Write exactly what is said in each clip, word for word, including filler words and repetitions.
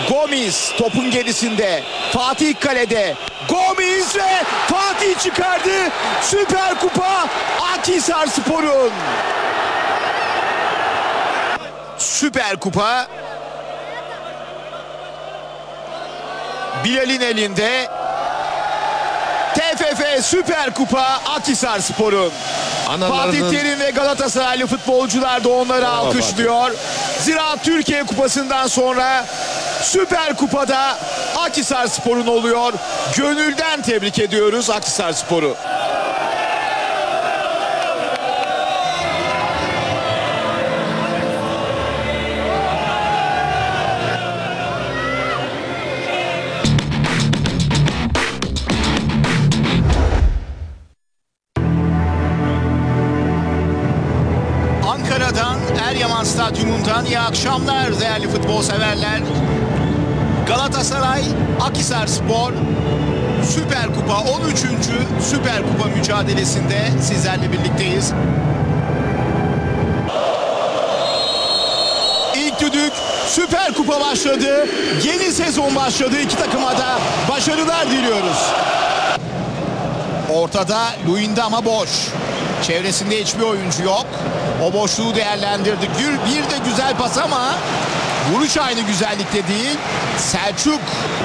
Gomis topun gerisinde. Fatih kalede. Gomis ve Fatih çıkardı. Süper Kupa Akhisarspor'un. Süper Kupa Bilal'in elinde. T F F Süper Kupa Akhisarspor'un. Analarının... Fatih Terim ve Galatasaraylı futbolcular da onları Bravo alkışlıyor. Zira Türkiye Kupası'ndan sonra Süper Kupa'da Akhisarspor'un oluyor. Gönülden tebrik ediyoruz Akhisarspor'u. Ankara'dan, Eryaman Stadyumundan iyi akşamlar değerli futbol severler. Galatasaray, Akhisarspor Süper Kupa on üçüncü Süper Kupa mücadelesinde sizlerle birlikteyiz. İlk düdük, Süper Kupa başladı. Yeni sezon başladı. İki takıma da başarılar diliyoruz. Ortada Luyenda ama boş. Çevresinde hiçbir oyuncu yok. O boşluğu değerlendirdi. Bir de güzel pas ama vuruş aynı güzellikte değil. Selçuk.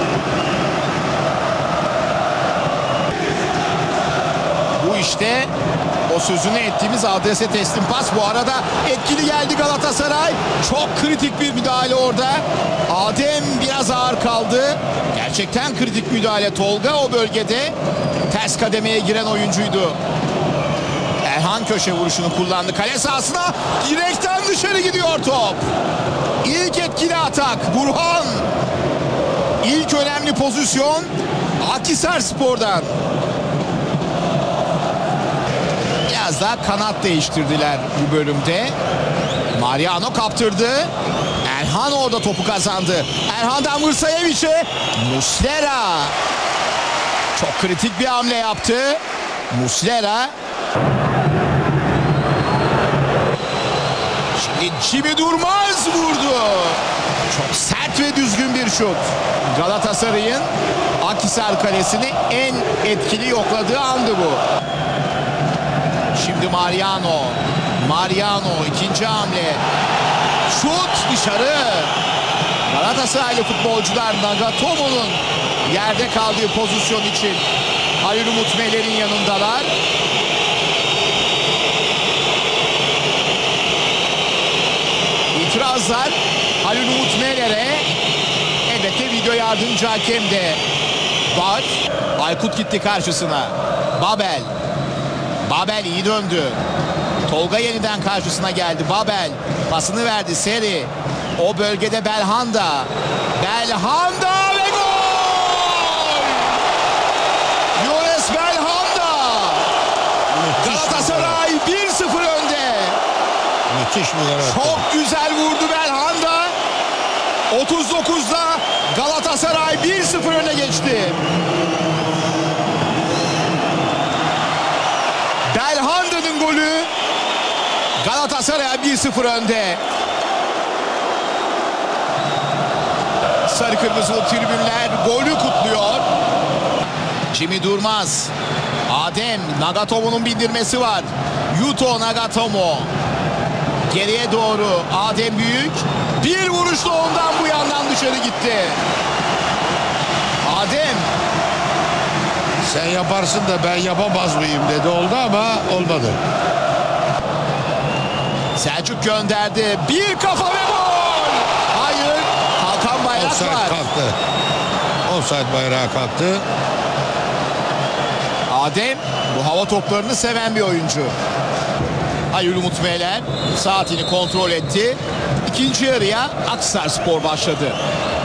Bu işte o sözünü ettiğimiz adrese teslim pas. Bu arada etkili geldi Galatasaray. Çok kritik bir müdahale orada. Adem biraz ağır kaldı. Gerçekten kritik müdahale. Tolga o bölgede ters kademeye giren oyuncuydu. Erhan köşe vuruşunu kullandı. Kale sahasına direkten dışarı gidiyor top. İlk etkili atak Burhan. İlk önemli pozisyon Akhisarspor'dan. Biraz daha kanat değiştirdiler bu bölümde. Mariano kaptırdı. Erhan orada topu kazandı. Erhan'dan Mırsayevic'e Muslera. Çok kritik bir hamle yaptı. Muslera. Şimdi Jimmy Durmaz vurdu. Çok sert ve düzgün bir şut. Galatasaray'ın Akhisar kalesini en etkili yokladığı andı bu. Şimdi Mariano. Mariano ikinci hamle. Şut dışarı. Galatasaraylı futbolcular Nagatomo'nun yerde kaldığı pozisyon için Halil Umut Meler'in yanındalar. İtirazlar Halil Umut Meler'e. Elbette video yardımcı hakem de var. Aykut gitti karşısına. Babel. Babel iyi döndü. Tolga yeniden karşısına geldi. Babel pasını verdi. Seri. O bölgede Belhanda. Belhanda ve gol! Yunus Belhanda. Galatasaray bir sıfır önde. Müthiş müdahale. Çok güzel vurdu Belhanda. otuz dokuzda Galatasaray bir sıfır öne geçti. Belhanda'nın golü Galatasaray'a bir sıfır önde. Sarı kırmızılı tribünler golü kutluyor. Jimmy Durmaz. Adem Nagatomo'nun bindirmesi var. Yuto Nagatomo. Geriye doğru Adem Büyük. Bir vuruşla ondan bu yandan dışarı gitti. Adem. Sen yaparsın da ben yapamaz mıyım dedi, oldu ama olmadı. Selçuk gönderdi. Bir kafa ve gol. Hayır. Kalkan bayrak Offside var. kalktı. Offside bayrağı kalktı. Adem bu hava toplarını seven bir oyuncu. Halil Umut Meler saatini kontrol etti. İkinci yarıya Akhisarspor başladı.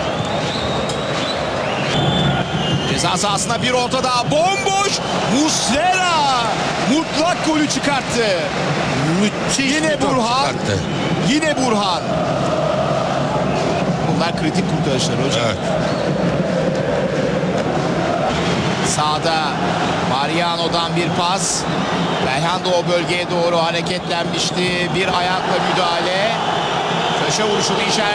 Ceza sahasına bir orta daha bomboş. Muslera mutlak golü çıkarttı. Müthiş Yine bir top Burhan. çıkarttı. Yine Burhan. Bunlar kritik kurtarışlar hocam. Evet. Sağda Mariano'dan bir pas. Belhanda o bölgeye doğru hareketlenmişti. Bir ayakla müdahale. Köşe vuruşunu işaret.